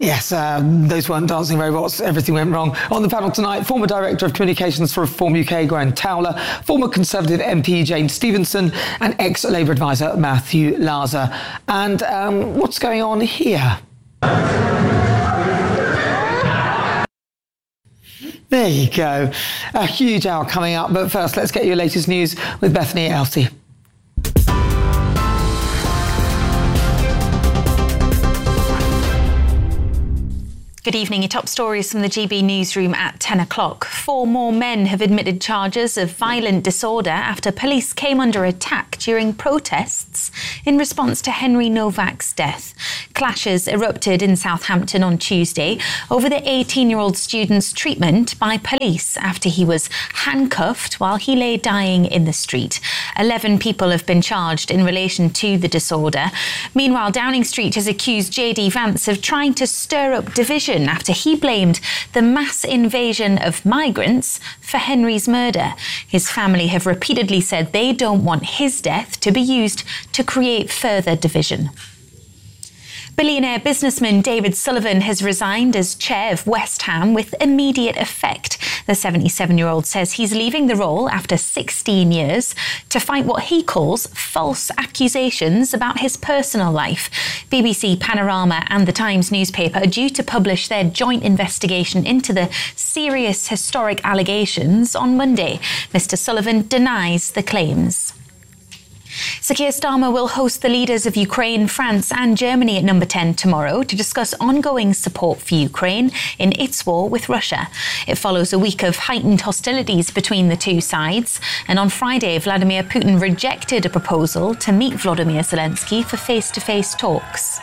Yes, those weren't dancing robots. Everything went wrong. On the panel tonight, former Director of Communications for Reform UK, Graham Towler, former Conservative MP Jane Stevenson, and ex-Labour advisor Matthew Laza. And what's going on here? There you go. A huge hour coming up. But first, let's get your latest news with Bethany Elsey. Good evening. Your top stories from the GB newsroom at 10 o'clock. 4 more men have admitted charges of violent disorder after police came under attack during protests in response to Henry Novak's death. Clashes erupted in Southampton on Tuesday over the 18-year-old student's treatment by police after he was handcuffed while he lay dying in the street. 11 people have been charged in relation to the disorder. Meanwhile, Downing Street has accused JD Vance of trying to stir up division after he blamed the mass invasion of migrants for Henry's murder. His family have repeatedly said they don't want his death to be used to create further division. Billionaire businessman David Sullivan has resigned as chair of West Ham with immediate effect. The 77-year-old says he's leaving the role after 16 years to fight what he calls false accusations about his personal life. BBC, Panorama and The Times newspaper are due to publish their joint investigation into the serious historic allegations on Monday. Mr. Sullivan denies the claims. Sir Keir Starmer will host the leaders of Ukraine, France and Germany at Number 10 tomorrow to discuss ongoing support for Ukraine in its war with Russia. It follows a week of heightened hostilities between the two sides. And on Friday, Vladimir Putin rejected a proposal to meet Volodymyr Zelensky for face-to-face talks.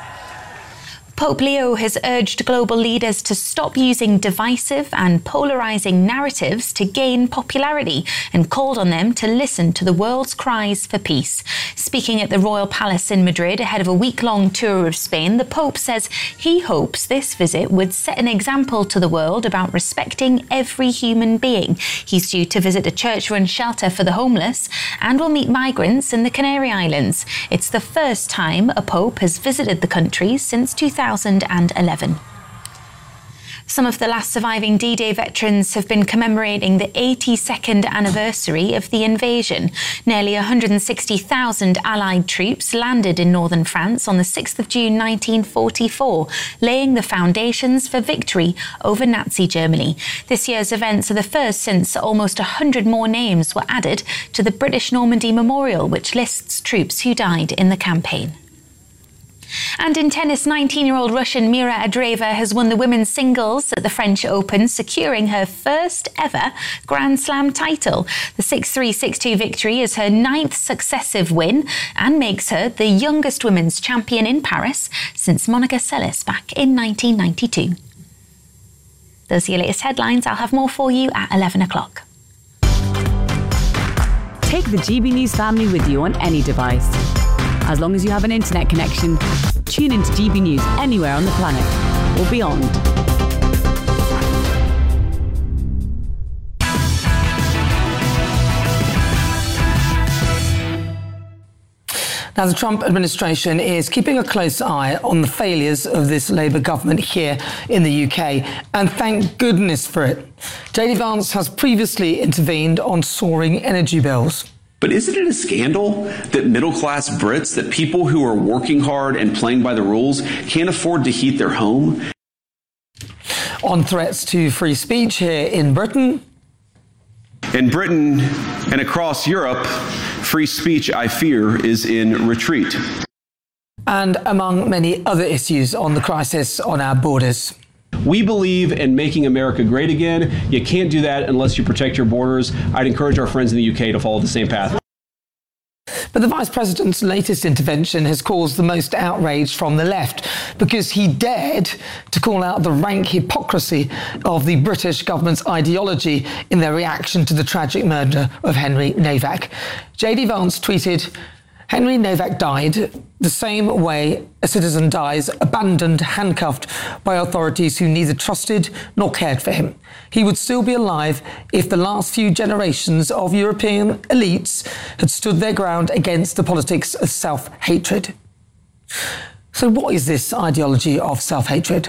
Pope Leo has urged global leaders to stop using divisive and polarising narratives to gain popularity and called on them to listen to the world's cries for peace. Speaking at the Royal Palace in Madrid ahead of a week-long tour of Spain, the Pope says he hopes this visit would set an example to the world about respecting every human being. He's due to visit a church-run shelter for the homeless and will meet migrants in the Canary Islands. It's the first time a Pope has visited the country since 2011. Some of the last surviving D-Day veterans have been commemorating the 82nd anniversary of the invasion. Nearly 160,000 Allied troops landed in northern France on the 6th of June 1944, laying the foundations for victory over Nazi Germany. This year's events are the first since almost 100 more names were added to the British Normandy Memorial, which lists troops who died in the campaign. And in tennis, 19-year-old Russian Mira Andreeva has won the women's singles at the French Open, securing her first ever Grand Slam title. The 6-3, 6-2 victory is her 9th successive win and makes her the youngest women's champion in Paris since Monica Seles back in 1992. Those are your latest headlines. I'll have more for you at 11 o'clock. Take the GB News family with you on any device. As long as you have an internet connection, tune into GB News anywhere on the planet or beyond. Now, the Trump administration is keeping a close eye on the failures of this Labour government here in the UK, and thank goodness for it. JD Vance has previously intervened on soaring energy bills. But isn't it a scandal that middle-class Brits, that people who are working hard and playing by the rules can't afford to heat their home? On threats to free speech here in Britain. In Britain and across Europe, free speech, I fear, is in retreat. And among many other issues on the crisis on our borders. We believe in making America great again. You can't do that unless you protect your borders. I'd encourage our friends in the UK to follow the same path. But the Vice President's latest intervention has caused the most outrage from the left because he dared to call out the rank hypocrisy of the British government's ideology in their reaction to the tragic murder of Henry Novak. JD Vance tweeted, "Henry Novak died the same way a citizen dies, abandoned, handcuffed by authorities who neither trusted nor cared for him. He would still be alive if the last few generations of European elites had stood their ground against the politics of self-hatred." So what is this ideology of self-hatred?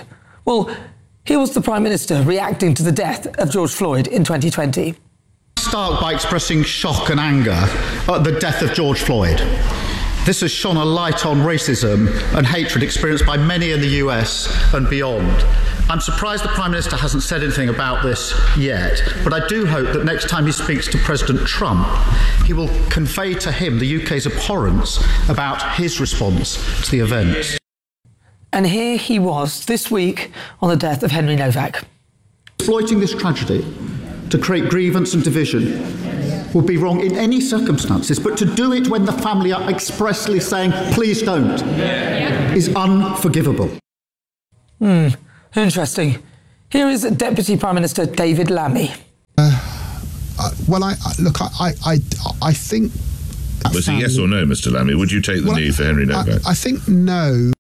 Well, here was the Prime Minister reacting to the death of George Floyd in 2020. Start by expressing shock and anger at the death of George Floyd. This has shone a light on racism and hatred experienced by many in the US and beyond. I'm surprised the Prime Minister hasn't said anything about this yet, but I do hope that next time he speaks to President Trump, he will convey to him the UK's abhorrence about his response to the events. And here he was this week on the death of Henry Novak. Exploiting this tragedy to create grievance and division would be wrong in any circumstances, but to do it when the family are expressly saying, please don't, is unforgivable. Interesting. Here is Deputy Prime Minister David Lammy. Well, I think... Was it yes or no, Mr Lammy? Would you take the knee for Henry Novak? I think no.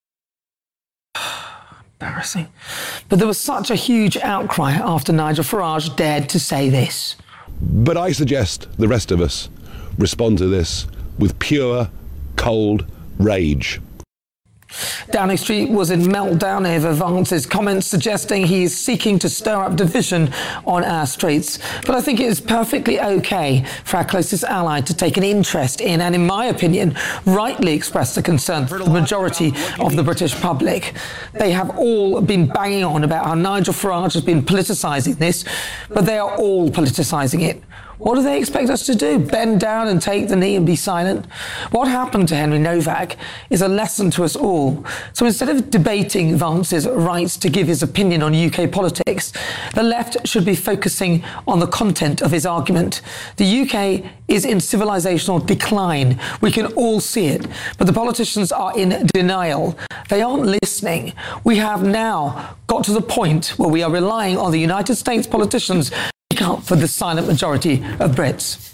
Embarrassing. But there was such a huge outcry after Nigel Farage dared to say this. But I suggest the rest of us respond to this with pure, cold rage. Downing Street was in meltdown over Vance's comments suggesting he is seeking to stir up division on our streets. But I think it is perfectly OK for our closest ally to take an interest in and, in my opinion, rightly express the concern for the majority of the British public. They have all been banging on about how Nigel Farage has been politicising this, but they are all politicising it. What do they expect us to do? Bend down and take the knee and be silent? What happened to Henry Novak is a lesson to us all. So instead of debating Vance's rights to give his opinion on UK politics, the left should be focusing on the content of his argument. The UK is in civilisational decline. We can all see it. But the politicians are in denial. They aren't listening. We have now got to the point where we are relying on the United States politicians up for the silent majority of Brits.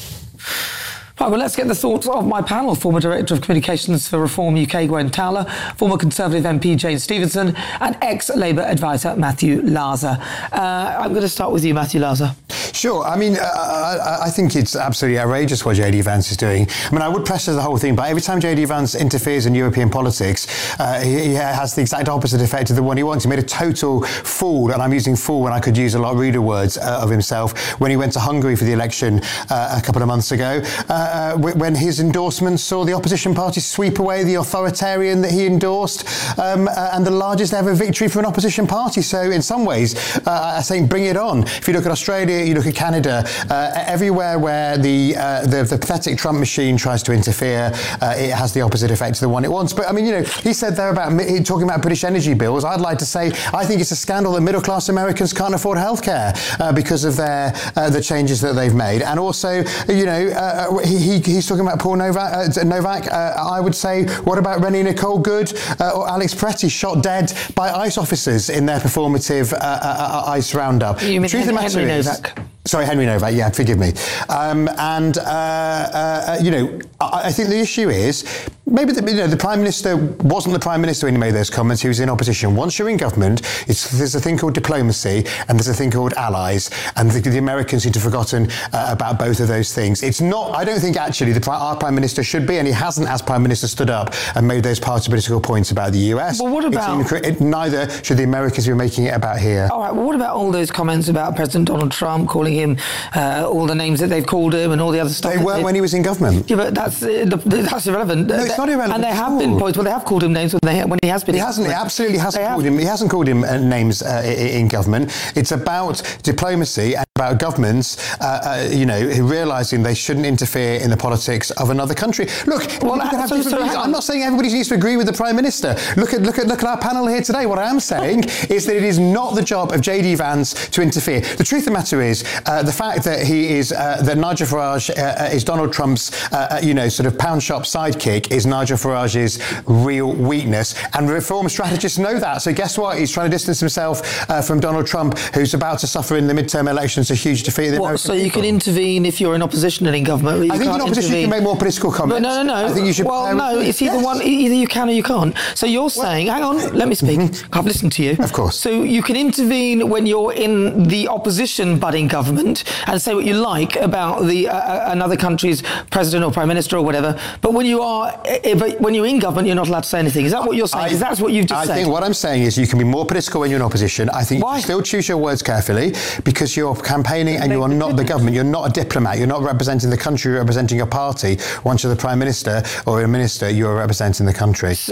Right, well, let's get the thoughts of my panel. Former Director of Communications for Reform UK, Gwen Towler, former Conservative MP, Jane Stevenson, and ex-Labour advisor, Matthew Laza. I'm going to start with you, Matthew Laza. Sure. I mean, I think it's absolutely outrageous what J.D. Vance is doing. I mean, I would press the whole thing, but every time J.D. Vance interferes in European politics, he has the exact opposite effect of the one he wants. He made a total fool, and I'm using fool when I could use a lot of ruder words of himself, when he went to Hungary for the election a couple of months ago, when his endorsements saw the opposition party sweep away the authoritarian that he endorsed, and the largest ever victory for an opposition party. So in some ways, I think bring it on. If you look at Australia, you look at Canada, everywhere where the pathetic Trump machine tries to interfere, it has the opposite effect to the one it wants. But I mean, you know, he said there about talking about British energy bills. I'd like to say I think it's a scandal that middle-class Americans can't afford healthcare because of the changes that they've made. And also, you know, he's talking about Paul Novak. I would say, what about Rennie Nicole Good or Alex Pretty, shot dead by ICE officers in their performative ICE roundup? You mean Henry Novak? Sorry, Henry Novak, yeah, forgive me. You know, I think the issue is maybe the Prime Minister wasn't the Prime Minister when he made those comments. He was in opposition. Once you're in government, there's a thing called diplomacy and there's a thing called allies. And the Americans seem to have forgotten about both of those things. It's not, I don't think actually our Prime Minister should be, and he hasn't as Prime Minister stood up and made those party political points about the US. Well, what about... neither should the Americans be making it about here. All right, well, what about all those comments about President Donald Trump calling him all the names that they've called him and all the other stuff? They weren't when he was in government. Yeah, but that's irrelevant. No, it's not irrelevant. And there have been points where they have called him names when he has been. He hasn't. He absolutely hasn't called him. He hasn't called him names in government. It's about diplomacy and about governments, you know, realising they shouldn't interfere in the politics of another country. Look, well, I'm not saying everybody needs to agree with the Prime Minister. Look at our panel here today. What I am saying is that it is not the job of J.D. Vance to interfere. The truth of the matter is the fact that he is that Nigel Farage is Donald Trump's, you know, sort of pound shop sidekick is Nigel Farage's real weakness, and reform strategists know that. So guess what? He's trying to distance himself from Donald Trump, who's about to suffer in the midterm elections a huge defeat. So you can intervene if you're in opposition and in government. I think in opposition you can make more political comments. But no. I think you should. Well, no, it's either one. Either you can or you can't. So you're saying, hang on, let me speak. I've listened to you. Of course. So you can intervene when you're in the opposition but in government and say what you like about the another country's president or prime minister or whatever. But when you're in government, you're not allowed to say anything. Is that what you're saying? Because that's what you've just said. I think what I'm saying is you can be more political when you're in opposition. I think you still choose your words carefully because you're campaigning and you are not the government. You're not a diplomat. You're not representing the country. You're representing your party. Once you're the prime minister or a minister, you're representing the country. So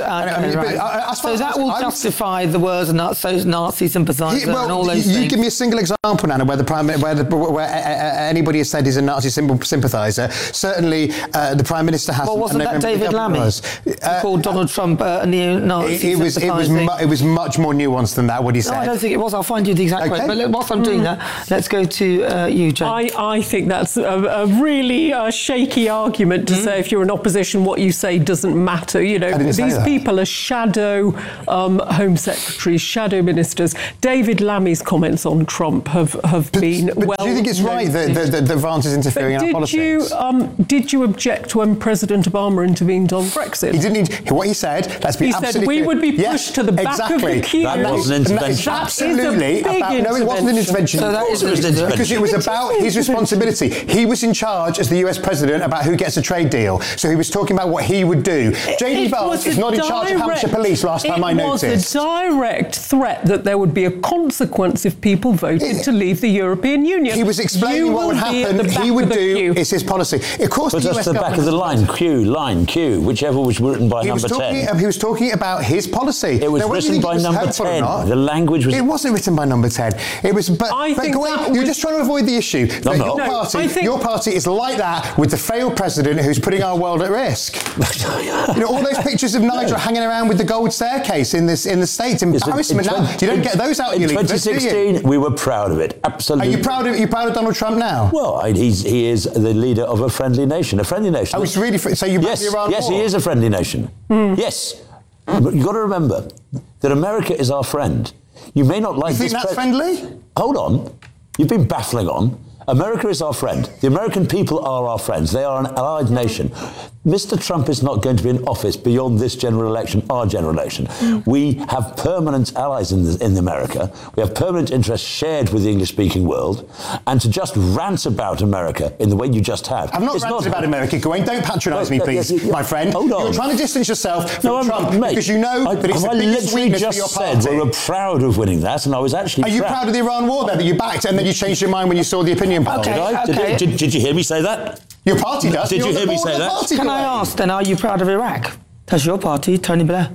that will justify the words Nazi sympathiser and all those things. You give me a single example, Nana, where anybody has said he's a Nazi sympathiser. Certainly, the prime minister has. Well, wasn't that David Lammy called Donald Trump a neo-Nazi? It was much more nuanced than that. What he said. No, I don't think it was. I'll find you the exact quote. But whilst I'm doing that, let's go to you, Jane. I think that's a really shaky argument to say if you're in opposition, what you say doesn't matter. You know, these people are shadow Home Secretaries, shadow ministers. David Lammy's comments on Trump have been well. Do you think it's right that France is interfering in our politics? Did you object when President Obama intervened on Brexit? He didn't. What he said. Let's be absolutely clear. He said we would be pushed to the back of the queue. That was an intervention. Absolutely. No, it wasn't an intervention. So that is an intervention. Because it was about his responsibility. He was in charge as the US president about who gets a trade deal. So he was talking about what he would do. JD Vance is not in charge of Hampshire Police, last time I noticed. It was a direct threat that there would be a consequence if people voted to leave the European Union. He was explaining what would happen. He would do. It's his policy. Of course, but that's the back of the line, Q, whichever was written by number 10. He was talking about his policy. It was written by number 10. The language was... It wasn't written by number 10. It was... You're just trying to avoid the issue. Your party is like that with the failed president who's putting our world at risk. All those pictures of Nigel hanging around with the gold staircase in the States, embarrassment. You don't get those out in your leaflets, 2016, we were proud of it. Absolutely. Are you proud of Donald Trump now? Well, he is the leader of a friendly nation. A friendly nation. Oh, it's really... So you back the Iran war? Yes, he is a friendly nation. Yes. But you've got to remember that America is our friend. You may not like this... You think that's friendly? Hold on. You've been baffling on. America is our friend. The American people are our friends. They are an allied nation. Mr. Trump is not going to be in office beyond this general election, our general election. We have permanent allies in America. We have permanent interests shared with the English-speaking world. And to just rant about America in the way you just have... I've not ranted about America, Gawain. Don't patronise me, please, my friend. Hold on. You're trying to distance yourself from Trump because you know that it's the biggest weakness for your party. Said we were proud of winning that, and I was actually Are you proud of the Iran war, then, that you backed and then you changed your mind when you saw the opinion poll? Did you hear me say that? Your party does. Did you hear me say that? Can I ask then, are you proud of Iraq? That's your party, Tony Blair.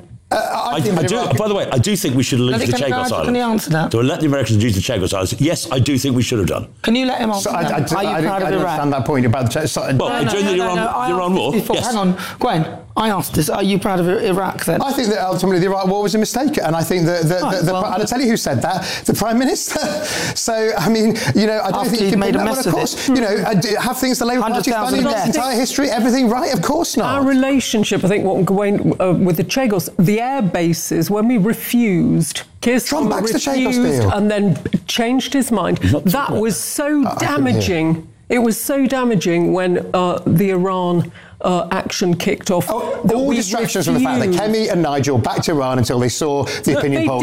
I do. By the way, I do think we should have left the Chagos Islands. Can you answer that? To let the Americans use the Chagos Islands. Yes, I do think we should have done. Can you let him answer that? Are you proud of Iraq? I don't understand that point about the Chagos. Well, during the Iran war. Yes. Hang on, Gwen. I asked this. Are you proud of Iraq then? I think that ultimately the Iraq war was a mistake, and I think that and I'll tell you who said that: the Prime Minister. So I mean, I don't think you can made a mess of it. Have things the Labour Party's done in its entire history, everything right? Of course not. Our relationship, I think, what Gawain with the Chagos, the air bases when we refused. Trump backs the Chagos deal and then changed his mind. That was so damaging. It was so damaging when the Iran action kicked off. All distractions from the fact that Kemi and Nigel backed Iran until they saw the opinion polls.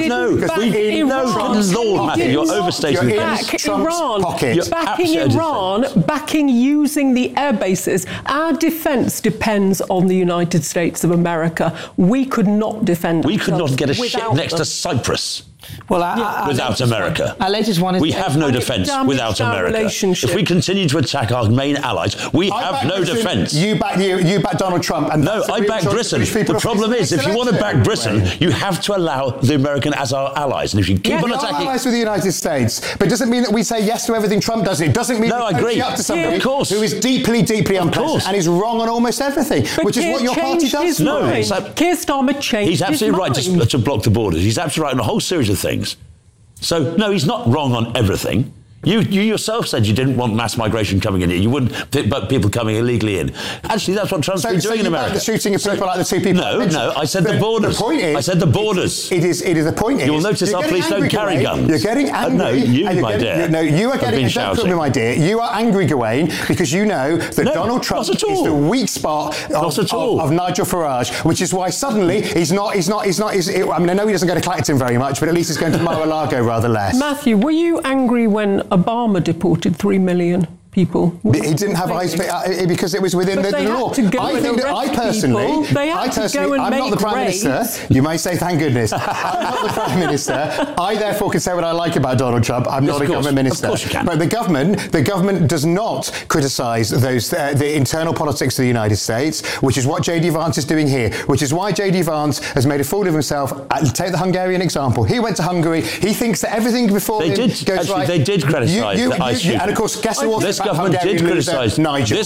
Lord, Matthew, you're overstating it. Backing using the air bases. Our defence depends on the United States of America. We could not defend ourselves. We could not get a ship next to Cyprus. Well, without America. Our latest one is... We have no defence without America. If we continue to attack our main allies, we have no defence. You back Donald Trump. And no, I back Britain. The problem is, if you want to back Britain, you have to allow the American as our allies. And if you keep on attacking... allies with the United States. But it doesn't mean that we say yes to everything Trump does. It doesn't mean I agree. Up to somebody who is deeply, deeply unpleasant and is wrong on almost everything, which is what your party does. No, Keir Starmer changed He's absolutely right to block the borders. He's absolutely right on a whole series of things. So, no, he's not wrong on everything. You yourself said you didn't want mass migration coming in here. You wouldn't, but people coming illegally in. Actually, that's what Trump's been doing in America. The shooting of people like the two people. No. I said the borders. The point is, I said the borders. It is. The point is. You'll notice our police don't carry guns. You're getting angry. No, you, my dear. No, you are getting. Don't put me, my dear. You are angry, Gawain, because you know that Donald Trump is the weak spot of Nigel Farage, which is why suddenly he's not. I mean, I know he doesn't go to Clacton very much, but at least he's going to Mar-a-Lago rather less. Matthew, were you angry when Obama deported 3 million people? He didn't have eyes because it was within the law. I think that I'm not the Prime Minister. You may say, thank goodness. I'm not the Prime Minister. I therefore can say what I like about Donald Trump. I'm not a government minister. Of course you can. But the government does not criticise the internal politics of the United States, which is what J.D. Vance is doing here, which is why J.D. Vance has made a fool of himself. Take the Hungarian example. He went to Hungary. He thinks that everything before him goes right. They did criticise the ICE shootings. And of course, guess who was This government did criticise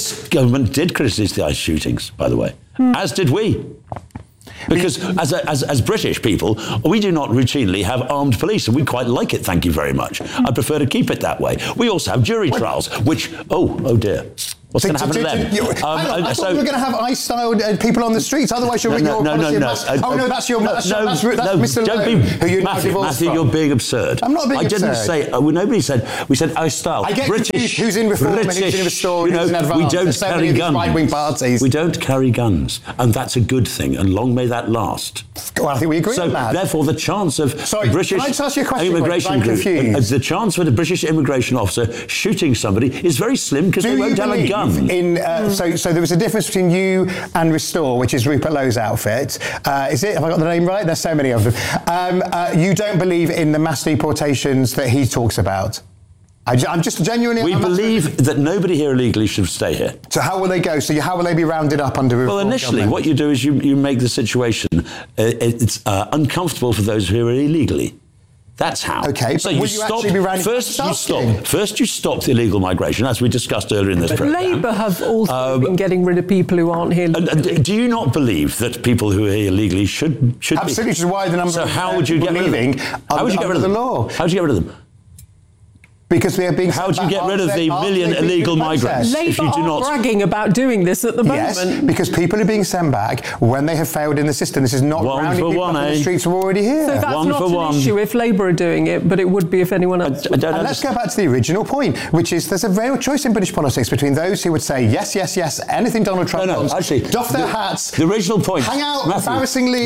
the ICE shootings, by the way, as did we. Because as British people, we do not routinely have armed police, and we quite like it, thank you very much. I prefer to keep it that way. We also have jury trials, which, oh dear. What's going to happen to them? I thought we were going to have ICE-style people on the streets. Otherwise, you're No. That's Mr. Lowe, who you're now divorced Matthew, from. you're being absurd. I'm not being absurd. I didn't say. Nobody said. We said ICE-style. I get British. Who's in Reform and who's in Restore? We don't carry guns. Right-wing parties. We don't carry guns, and that's a good thing. And long may that last. Well, I think we agree on that. Therefore, the chance of British can I just ask you a question, immigration I'm confused. the chance for the British immigration officer shooting somebody is very slim because they won't have a gun. So there was a difference between you and Restore, which is Rupert Lowe's outfit. Is it? Have I got the name right? There's so many of them. You don't believe in the mass deportations that he talks about. I'm just genuinely... We believe that nobody here illegally should stay here. So how will they go? So how will they be rounded up under... Well, initially, what you do is you make the situation... it's uncomfortable for those who are illegally. That's how. Okay, so will you actually be rounding... First you stopped illegal migration, as we discussed earlier in this programme. Labour have also been getting rid of people who aren't here legally. Do you not believe that people who are here illegally should Absolutely, which is why the number of how would you get rid of them? How would you get rid of them? How would you get rid of them? Because they are being... How do you get rid of the million illegal migrants? Labour are bragging about doing this at the moment. Yes, because people are being sent back when they have failed in the system. This is not rounding people up in the streets who are already here. So that's not an issue if Labour are doing it, but it would be if anyone else would. And let's go back to the original point, which is there's a real choice in British politics between those who would say yes, anything Donald Trump wants, actually, doff their hats, the original point, hang out Matthew, the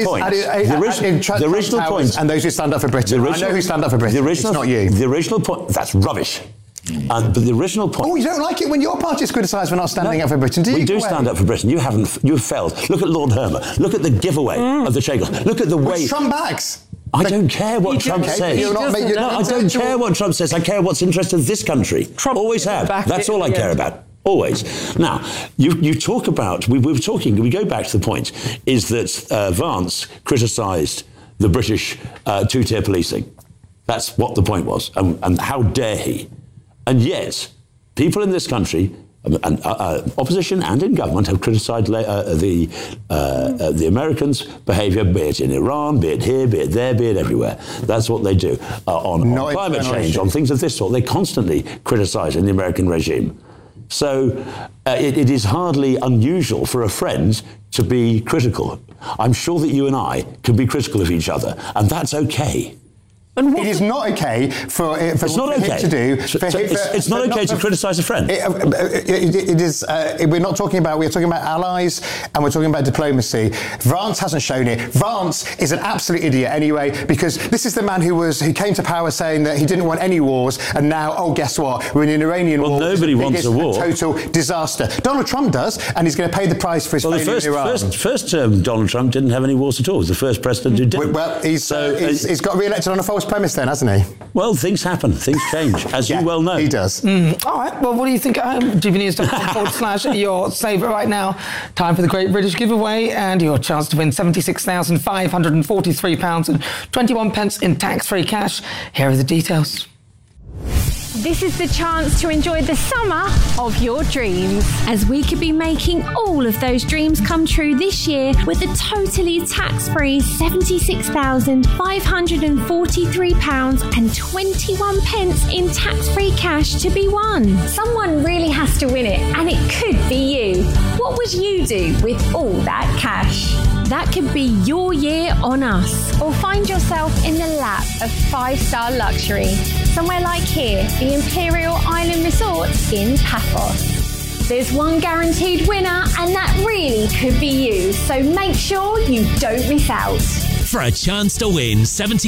original point, and those who stand up for Britain. I know who stand up for Britain. It's not you. The original point, that's rubbish. But the original point... Oh, you don't like it when your party is criticised for not standing up for Britain, do you? We do stand up for Britain. You haven't. You've failed. Look at Lord Hermer. Look at the giveaway of the Chagos. Look at the way... Which Trump backs. I don't care what Trump says. I don't care what Trump says. I care what's interest of this country. Trump always have. That's all I care about. Always. Now, you talk about... We go back to the point, is that Vance criticised the British two-tier policing. That's what the point was. And how dare he? And yet, people in this country, opposition and in government, have criticised the Americans' behaviour, be it in Iran, be it here, be it there, be it everywhere. That's what they do. On climate change, on things of this sort, they constantly criticise in the American regime. So it is hardly unusual for a friend to be critical. I'm sure that you and I can be critical of each other, and that's okay. It is not okay for him to do. It's not okay to criticise a friend. It is. We're talking about allies, and we're talking about diplomacy. Vance hasn't shown it. Vance is an absolute idiot anyway, because this is the man who came to power saying that he didn't want any wars, and now, guess what? We're in an Iranian war. Well, nobody wants a war. Total disaster. Donald Trump does, and he's going to pay the price for his failure in Iran. First term, Donald Trump didn't have any wars at all. He was the first president who didn't. Well, he's got re-elected on a false premise then, hasn't he? Well, things happen. Things change, as you well know. He does. All right. Well, what do you think at home? GBnews.com/ your favourite right now. Time for the Great British Giveaway and your chance to win £76,543 and 21 pence in tax-free cash. Here are the details. This is the chance to enjoy the summer of your dreams. As we could be making all of those dreams come true this year with a totally tax-free £76,543.21 in tax-free cash to be won. Someone really has to win it, and it could be you. What would you do with all that cash? That could be your year on us. Or find yourself in the lap of 5-star luxury. Somewhere like here, the Imperial Island Resort in Paphos. There's one guaranteed winner, and that really could be you. So make sure you don't miss out. For a chance to win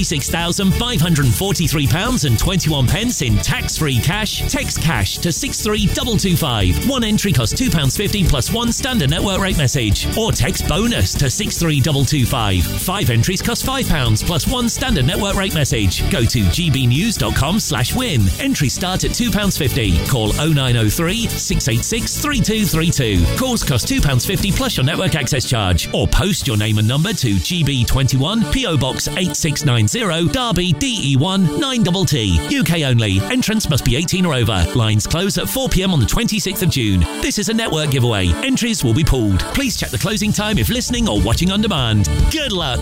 £76,543.21 in tax-free cash, text cash to 63225. One entry costs £2.50 plus one standard network rate message. Or text bonus to 63225. 5 entries cost £5 plus one standard network rate message. Go to gbnews.com/win. Entries start at £2.50. Call 0903 686 3232. Calls cost £2.50 plus your network access charge. Or post your name and number to GB21 PO Box 8690 Derby DE1 9TT. UK only. Entrance must be 18 or over. Lines close at 4 p.m. on the 26th of June. This is a network giveaway. Entries will be pulled. Please check the closing time if listening or watching on demand. Good luck.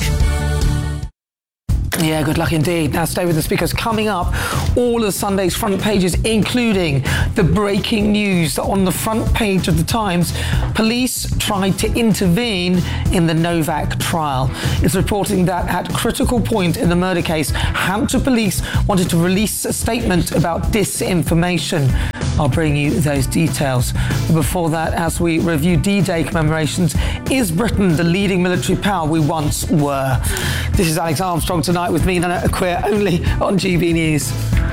Yeah, good luck indeed. Now stay with us because coming up, all of Sunday's front pages, including the breaking news on the front page of the Times. Police tried to intervene in the Novak trial. It's reporting that at critical point in the murder case, Hampshire police wanted to release a statement about disinformation. I'll bring you those details. But before that, as we review D-Day commemorations, is Britain the leading military power we once were? This is Alex Armstrong tonight with me, Nana Acquia, only on GB News.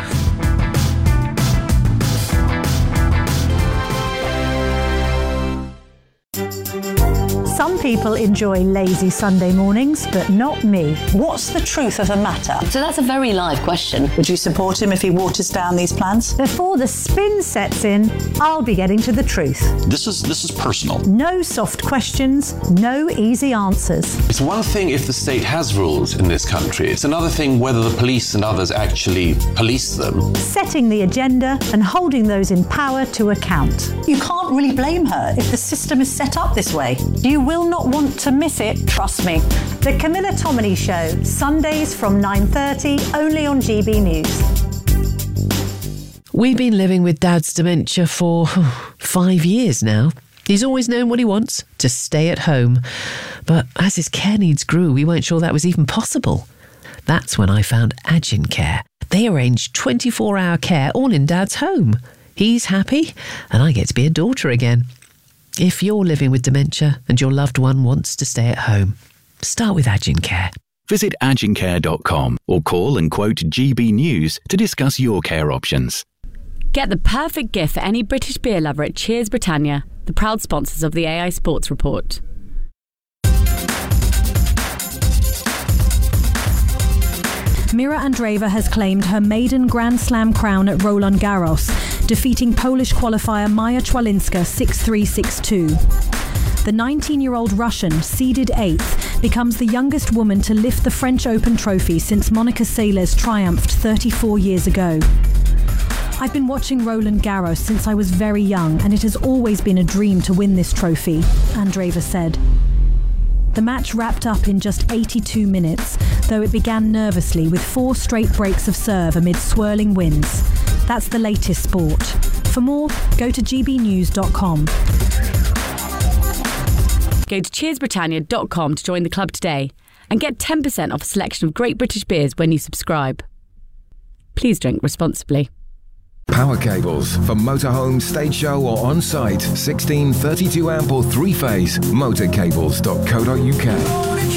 Some people enjoy lazy Sunday mornings, but not me. What's the truth of the matter? So that's a very live question. Would you support him if he waters down these plans? Before the spin sets in, I'll be getting to the truth. This is personal. No soft questions, no easy answers. It's one thing if the state has rules in this country. It's another thing whether the police and others actually police them. Setting the agenda and holding those in power to account. You can't really blame her if the system is set up this way. You will not want to miss it, trust me. The Camilla Tominey Show, Sundays from 9:30, only on GB News. We've been living with Dad's dementia for 5 years now. He's always known what he wants, to stay at home. But as his care needs grew, we weren't sure that was even possible. That's when I found Agincare. They arrange 24-hour care all in Dad's home. He's happy, and I get to be a daughter again. If you're living with dementia and your loved one wants to stay at home, start with Agincare. Visit agincare.com or call and quote GB News to discuss your care options. Get the perfect gift for any British beer lover at Cheers Britannia, the proud sponsors of the AI Sports Report. Mira Andreeva has claimed her maiden Grand Slam crown at Roland Garros, defeating Polish qualifier Maja Czwalinska 6-3, 6-2. The 19-year-old Russian, seeded 8th, becomes the youngest woman to lift the French Open trophy since Monica Seles triumphed 34 years ago. I've been watching Roland Garros since I was very young, and it has always been a dream to win this trophy, Andreeva said. The match wrapped up in just 82 minutes, though it began nervously with 4 straight breaks of serve amid swirling winds. That's the latest sport. For more, go to gbnews.com. Go to cheersbritannia.com to join the club today and get 10% off a selection of great British beers when you subscribe. Please drink responsibly. Power cables for motorhome, stage show or on-site. 16, 32 amp or 3-phase. Motorcables.co.uk.